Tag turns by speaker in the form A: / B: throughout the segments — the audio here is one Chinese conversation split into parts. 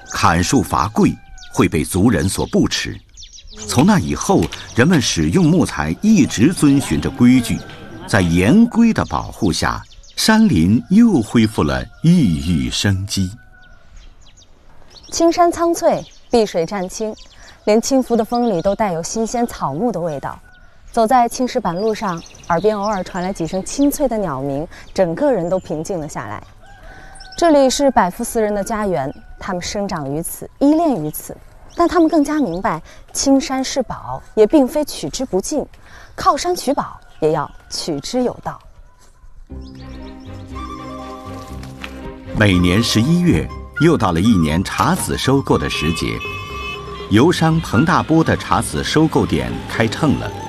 A: 砍树伐桂会被族人所不齿。从那以后，人们使用木材一直遵循着规矩，在严规的保护下，山林又恢复了熠熠生机。
B: 青山苍翠，碧水湛青，连轻拂的风里都带有新鲜草木的味道。走在青石板路上，耳边偶尔传来几声清脆的鸟鸣，整个人都平静了下来。这里是百富斯人的家园，他们生长于此，依恋于此，但他们更加明白，青山是宝，也并非取之不尽，靠山取宝也要取之有道。
A: 每年11月，又到了一年茶籽收购的时节，油商彭大波的茶籽收购点开秤了。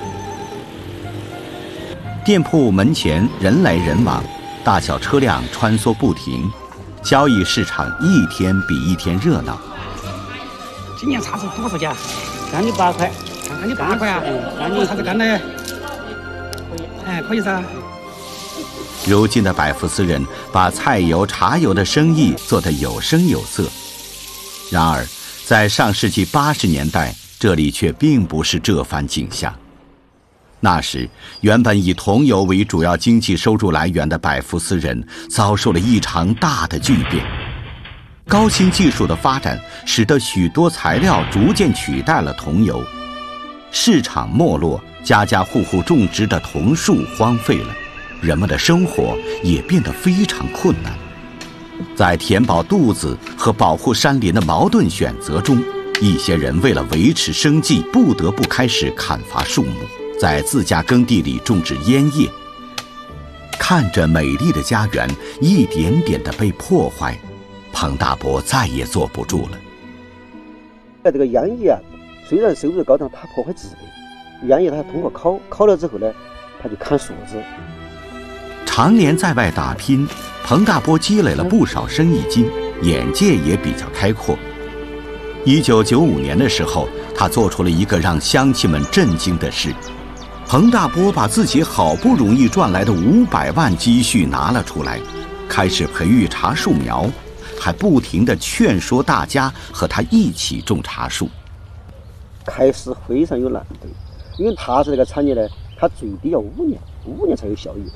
A: 店铺门前人来人往，大小车辆穿梭不停，交易市场一天比一天热闹。
C: 今年茶籽多少价？干的8块。干的8块啊？干的茶籽干的，可以噻。
A: 如今的百富斯人把菜油、茶油的生意做得有声有色。然而，在上世纪80年代，这里却并不是这番景象。那时，原本以桐油为主要经济收入来源的百富斯人遭受了一场大的巨变。高新技术的发展使得许多材料逐渐取代了桐油，市场没落，家家户户种植的桐树荒废了，人们的生活也变得非常困难。在填饱肚子和保护山林的矛盾选择中，一些人为了维持生计，不得不开始砍伐树木，在自家耕地里种植烟叶。看着美丽的家园一点点地被破坏，彭大伯再也坐不住了。
D: 这个烟叶虽然收入高，但它破坏植被。烟叶它通过烤了之后呢，它就砍树枝。
A: 常年在外打拼，彭大波积累了不少生意经，眼界也比较开阔。1995年的时候，他做出了一个让乡亲们震惊的事。彭大波把自己好不容易赚来的500万积蓄拿了出来，开始培育茶树苗，还不停地劝说大家和他一起种茶树。
D: 开始非常有难度，因为茶树这个产业呢，它最低要5年才有效益。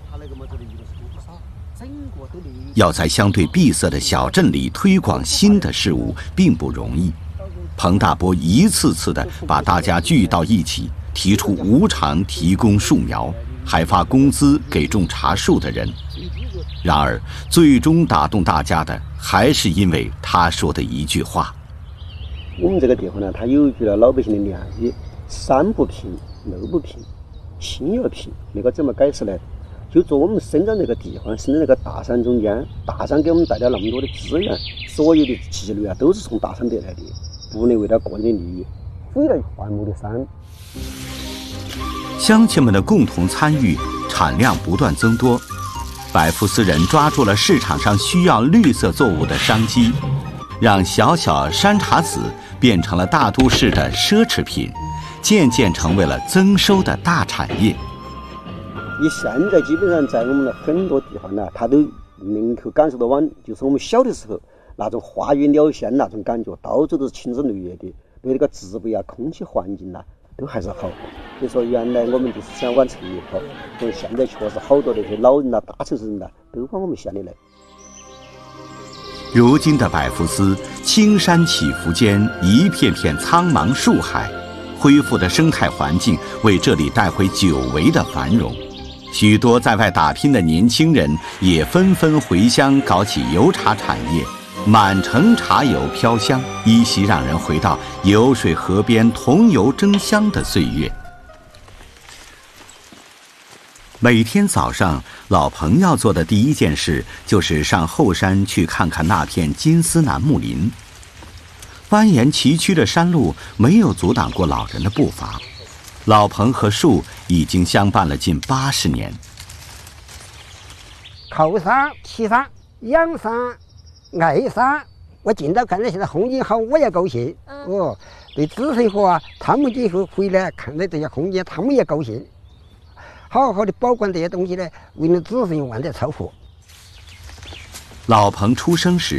A: 要在相对闭塞的小镇里推广新的事物并不容易。彭大波一次次地把大家聚到一起，提出无偿提供树苗，还发工资给种茶树的人。然而，最终打动大家的还是因为他说的一句话：
D: 我们这个地方呢，它有一句老百姓的谚语：山不平，路不平，心要平。那个怎么解释呢？就说我们生长这个地方，生长这个大山中间，大山给我们带来那么多的资源，所有的纪律啊都是从大山得来的，不能为了个人的利益毁了环木的山。
A: 乡亲们的共同参与，产量不断增多。百富斯人抓住了市场上需要绿色作物的商机，让小小山茶籽变成了大都市的奢侈品，渐渐成为了增收的大产业。
D: 你现在基本上在我们的很多地方呢，它都能够感受到就是我们小的时候那种花园鸟仙那种感觉，到处都是青枝绿叶的，对那个植被啊、空气环境啊都还是好。所以说原来我们就是想往城里跑，所以现在确实好多那些老人啊、大城市人啊都往我们县里来。
A: 如今的百富斯，青山起伏间一片片苍茫树海，恢复的生态环境为这里带回久违的繁荣。许多在外打拼的年轻人也纷纷回乡搞起油茶产业，满城茶油飘香，依稀让人回到油水河边桐油争香的岁月。每天早上，老彭要做的第一件事就是上后山去看看那片金丝楠木林。蜿蜒崎岖的山路没有阻挡过老人的步伐，老彭和树已经相伴了近80年。
E: 靠山、骑山、养山、爱山，我见到看到现在风景好，我也高兴。对子孙和啊，他们以后回来看到这些风景，他们也高兴。好好的保管这些东西呢，为了子孙万代超福。
A: 老彭出生时